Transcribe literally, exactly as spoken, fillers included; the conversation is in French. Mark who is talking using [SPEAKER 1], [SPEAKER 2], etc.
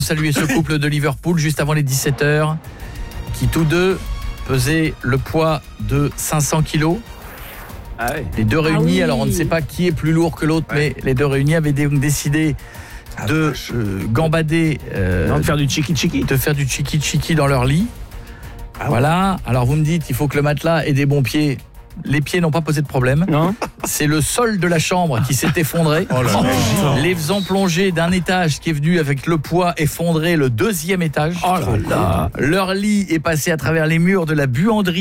[SPEAKER 1] Saluer ce couple de Liverpool juste avant les dix-sept heures qui tous deux pesaient le poids de cinq cents kilos.
[SPEAKER 2] Ah ouais.
[SPEAKER 1] Les deux réunis,
[SPEAKER 3] ah oui.
[SPEAKER 1] alors on ne sait pas qui est plus lourd que l'autre, ouais. mais les deux réunis avaient donc décidé ah, de euh, gambader, euh,
[SPEAKER 2] non, de faire du chiki-chiki,
[SPEAKER 1] de faire du chiki-chiki dans leur lit. Ah voilà. Ouais. Alors vous me dites, il faut que le matelas ait des bons pieds. Les pieds n'ont pas posé de problème. Non. C'est le sol de la chambre qui s'est effondré,
[SPEAKER 2] oh là là.
[SPEAKER 1] les faisant plonger d'un étage qui est venu avec le poids effondrer le deuxième étage.
[SPEAKER 2] Oh là là.
[SPEAKER 1] Leur lit est passé à travers les murs de la buanderie